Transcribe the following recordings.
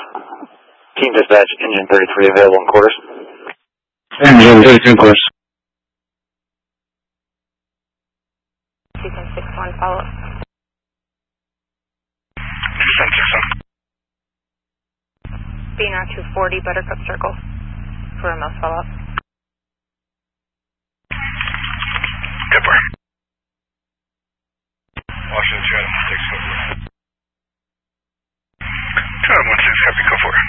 Team dispatch, engine 33 available in quarters. Engine 33 in quarters. Sequence 6-1, follow up. Sequence 6-1. BNR 240, Buttercup Circle. For a mouse follow up. Good boy. Washington 216, go for it. 216, copy, go for it.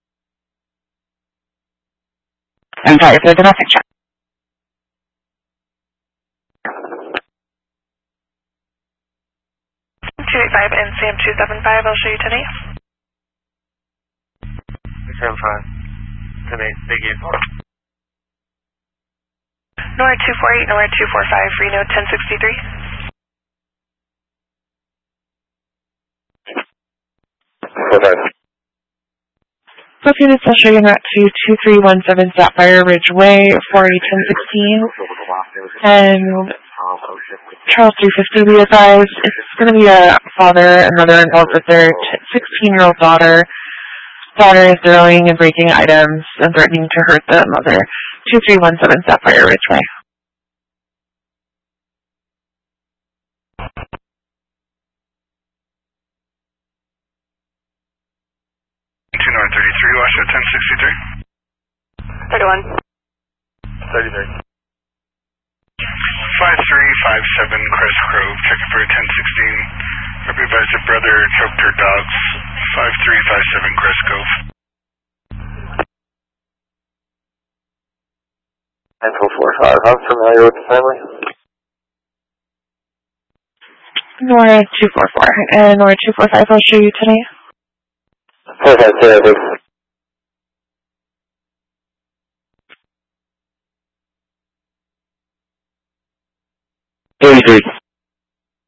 I'm sorry for the domestic check. 285 and Sam 275, I'll show you 10-8. 275, 10-8, thank you. NORAD 248, NORAD 245, Reno 1063. Both units, I'll show you that to 2317 Sapphire Ridge Way, 4A1016. And Charles 350, be advised, it's going to be a father and mother involved with their 16-year-old daughter. Daughter is throwing and breaking items and threatening to hurt the mother. 2317 Sapphire Ridge Way. 33, Washington 1063. 31. 33. 5357 Crest Grove, checking for 1016. Advised her brother choked her dogs. 5357 Crest Grove. 1045, I'm familiar with the family. NORAD 244 and NORAD 245, I'll show you today. Okay, please. 33.